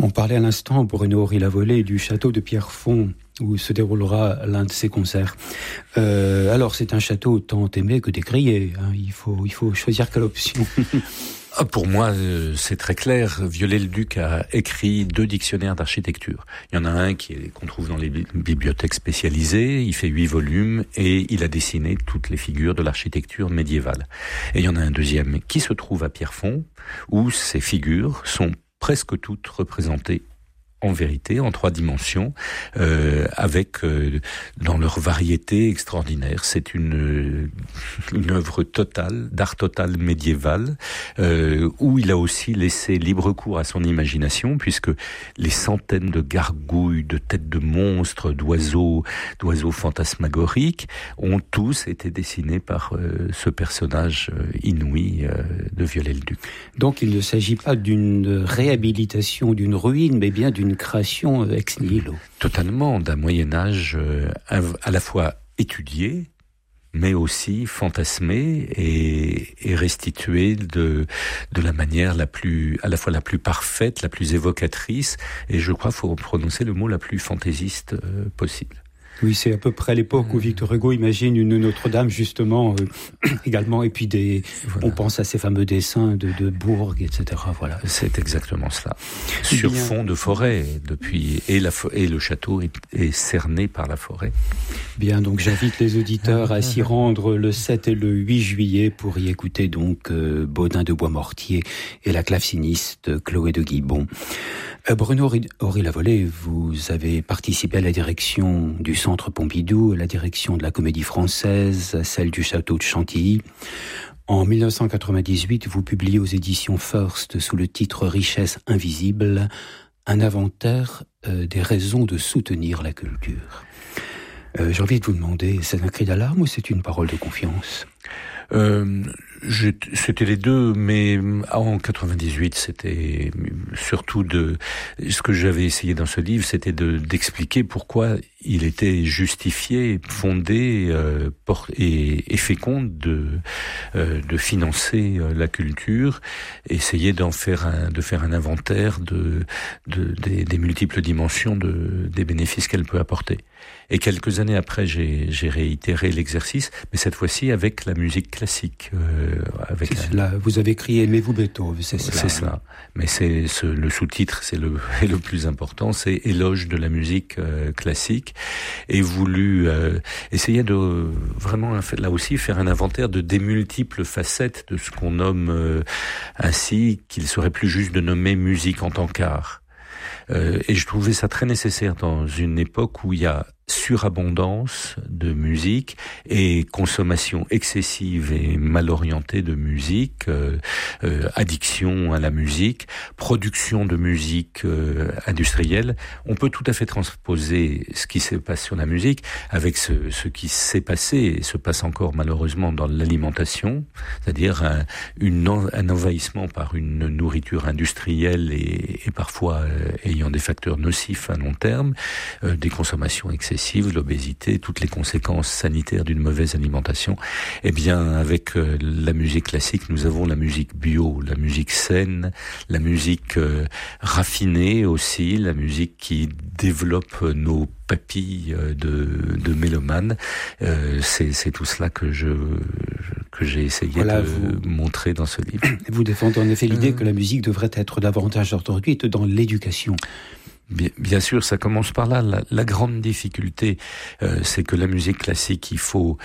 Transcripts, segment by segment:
On parlait à l'instant, Bruno Horry-Lavolée, du château de Pierrefonds, où se déroulera l'un de ses concerts. Alors, c'est un château tant aimé que décrié. Hein. Il faut choisir quelle option. Pour moi, c'est très clair. Viollet-le-Duc a écrit 2 dictionnaires d'architecture. Il y en a un qu'on trouve dans les bibliothèques spécialisées. Il fait 8 volumes et il a dessiné toutes les figures de l'architecture médiévale. Et il y en a un deuxième qui se trouve à Pierrefonds, où ces figures sont presque toutes représentées en vérité, en 3 dimensions, avec dans leur variété extraordinaire. C'est une œuvre totale, d'art total médiéval, où il a aussi laissé libre cours à son imagination, puisque les centaines de gargouilles, de têtes de monstres, d'oiseaux fantasmagoriques, ont tous été dessinés par ce personnage inouï de Viollet-le-Duc. Donc il ne s'agit pas d'une réhabilitation d'une ruine, mais bien d'une création ex nihilo. Totalement, d'un Moyen-Âge à la fois étudié, mais aussi fantasmé et restitué de la manière à la fois la plus parfaite, la plus évocatrice, et je crois qu'il faut prononcer le mot la plus fantaisiste possible. Oui, c'est à peu près l'époque où Victor Hugo imagine une Notre-Dame, justement, également, et puis on pense à ces fameux dessins de Bourg, etc. Voilà. C'est exactement cela. Sur fond de forêt, et le château est cerné par la forêt. Bien, donc j'invite les auditeurs à s'y rendre le 7 et le 8 juillet pour y écouter donc Baudin de Boismortier et la claveciniste Chloé de Guibon. Bruno Horry-Lavolée, vous avez participé à la direction du Centre Pompidou, à la direction de la Comédie Française, à celle du Château de Chantilly. En 1998, vous publiez aux éditions First, sous le titre Richesse invisible, un inventaire des raisons de soutenir la culture. J'ai envie de vous demander, c'est un cri d'alarme ou c'est une parole de confiance ? C'était les deux, mais en 98, c'était surtout ce que j'avais essayé dans ce livre, c'était d'expliquer pourquoi il était justifié, fondé et fécond de financer la culture, essayer de faire un inventaire des multiples dimensions des bénéfices qu'elle peut apporter. Et quelques années après, j'ai réitéré l'exercice, mais cette fois-ci avec la musique classique. Vous avez écrit Aimez-vous Beethoven, c'est cela. C'est cela. Mais le sous-titre, c'est le plus important, c'est Éloge de la musique classique, et voulu essayer de vraiment là aussi faire un inventaire des multiples facettes de ce qu'on nomme ainsi, qu'il serait plus juste de nommer musique en tant qu'art. Et je trouvais ça très nécessaire dans une époque où il y a surabondance de musique et consommation excessive et mal orientée de musique, addiction à la musique, production de musique industrielle. On peut tout à fait transposer ce qui se passe sur la musique avec ce qui s'est passé et se passe encore malheureusement dans l'alimentation, c'est-à-dire un envahissement par une nourriture industrielle et parfois ayant des facteurs nocifs à long terme, des consommations excessives, l'obésité, toutes les conséquences sanitaires d'une mauvaise alimentation. Eh bien, avec la musique classique, nous avons la musique bio, la musique saine, la musique raffinée aussi, la musique qui développe nos papilles de mélomanes. C'est tout cela que j'ai essayé de montrer dans ce livre. Vous défendez en effet l'idée que la musique devrait être davantage introduite dans l'éducation. Bien sûr, ça commence par là. La grande difficulté, c'est que la musique classique, il faut,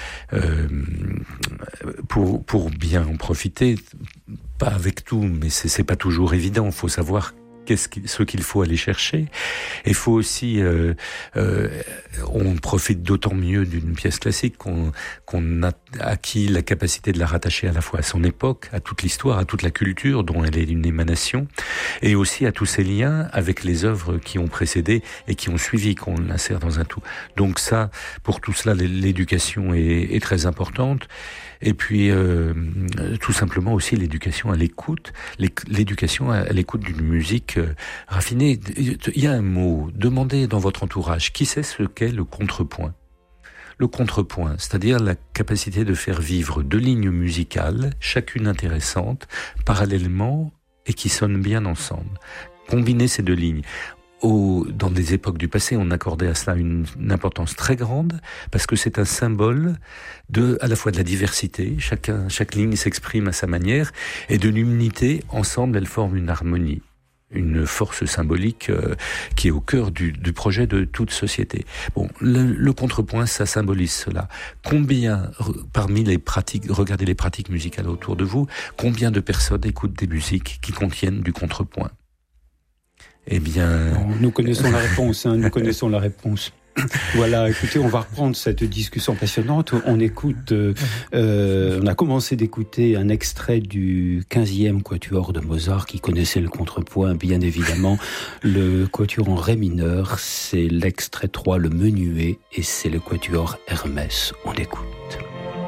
pour bien en profiter, pas avec tout, mais c'est pas toujours évident. Il faut savoir ce qu'il faut aller chercher. Et il faut aussi, on profite d'autant mieux d'une pièce classique qu'on a acquis la capacité de la rattacher à la fois à son époque, à toute l'histoire, à toute la culture dont elle est une émanation, et aussi à tous ses liens avec les œuvres qui ont précédé et qui ont suivi, qu'on l'insère dans un tout. Donc ça, pour tout cela, l'éducation est très importante. Et puis, tout simplement aussi l'éducation à l'écoute, l'éducation à l'écoute d'une musique raffinée. Il y a un mot, demandez dans votre entourage, qui sait ce qu'est le contrepoint ? Le contrepoint, c'est-à-dire la capacité de faire vivre deux lignes musicales, chacune intéressante, parallèlement et qui sonnent bien ensemble. Combiner ces deux lignes. Dans des époques du passé, on accordait à cela une importance très grande parce que c'est un symbole à la fois de la diversité, chaque ligne s'exprime à sa manière, et de l'unité. Ensemble, elles forment une harmonie, une force symbolique qui est au cœur du projet de toute société. Bon, le contrepoint, ça symbolise cela. Combien, parmi les pratiques, regardez les pratiques musicales autour de vous, combien de personnes écoutent des musiques qui contiennent du contrepoint? Eh bien... Nous connaissons la réponse, nous connaissons la réponse. Voilà, écoutez, on va reprendre cette discussion passionnante. On a commencé d'écouter un extrait du 15e quatuor de Mozart qui connaissait le contrepoint, bien évidemment. Le quatuor en ré mineur, c'est l'extrait 3, le menuet, et c'est le quatuor Hermès. On écoute.